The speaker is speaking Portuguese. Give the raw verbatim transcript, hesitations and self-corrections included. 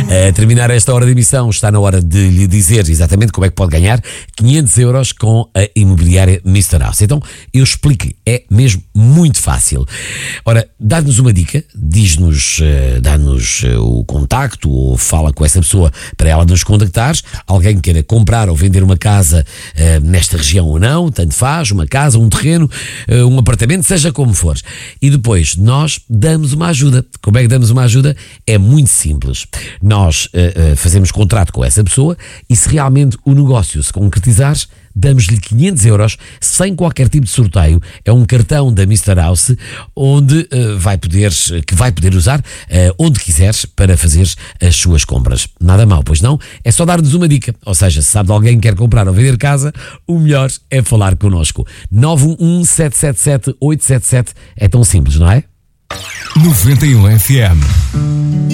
A terminar esta hora de emissão, está na hora de lhe dizer exatamente como é que pode ganhar quinhentos euros com a imobiliária mister House. Então, eu explico, é mesmo muito fácil. Ora, dá-nos uma dica, diz-nos, uh, dá-nos uh, o contacto ou fala com essa pessoa para ela nos contactar. Alguém que queira comprar ou vender uma casa uh, nesta região ou não, tanto faz, uma casa, um terreno, uh, um apartamento, seja como for. E depois, nós damos uma ajuda. Como é que damos uma ajuda? É muito simples. Nós uh, uh, fazemos contrato com essa pessoa e se realmente o negócio se concretizar, damos-lhe quinhentos euros sem qualquer tipo de sorteio. É um cartão da mister House onde uh, vai poder, que vai poder usar uh, onde quiseres para fazer as suas compras. Nada mal, pois não? É só dar-nos uma dica. Ou seja, se sabe de alguém que quer comprar ou vender casa, o melhor é falar connosco. nove um um, sete sete sete, oito sete sete. É tão simples, não é? noventa e um F M